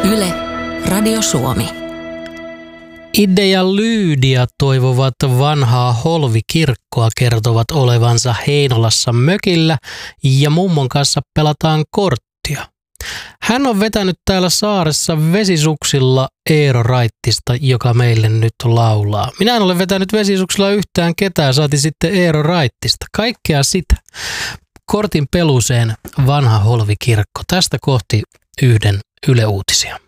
Yle, Radio Suomi. Ide ja Lyydia toivovat vanhaa Holvikirkkoa, kertovat olevansa Heinolassa mökillä ja mummon kanssa pelataan korttia. Hän on vetänyt täällä saaressa vesisuksilla Eero Raittista, joka meille nyt laulaa. Minä en ole vetänyt vesisuksilla yhtään ketään, saati sitten Eero Raittista. Kaikkea sitä. Kortin peluseen vanha Holvikirkko. Tästä kohti yhden Yle Uutisia.